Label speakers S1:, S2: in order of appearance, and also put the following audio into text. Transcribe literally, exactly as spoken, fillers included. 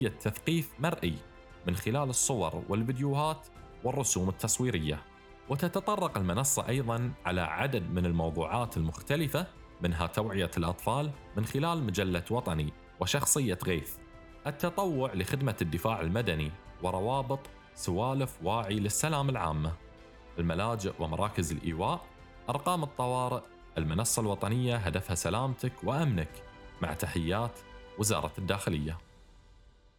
S1: تثقيف مرئي من خلال الصور والفيديوهات والرسوم التصويرية. وتتطرق المنصة أيضاً على عدد من الموضوعات المختلفة، منها توعية الأطفال من خلال مجلة وطني وشخصية غيث، التطوع لخدمة الدفاع المدني، وروابط سوالف واعي للسلام العامة، الملاجئ ومراكز الإيواء، أرقام الطوارئ. المنصة الوطنية هدفها سلامتك وأمنك، مع تحيات وزارة الداخلية.